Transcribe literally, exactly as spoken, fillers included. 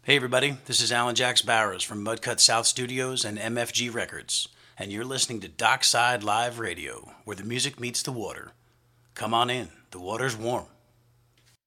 Hey everybody, this is Alan Jax Barrows from Mudcut South Studios and M F G Records, and you're listening to Dockside Live Radio, where the music meets the water. Come on in, the water's warm.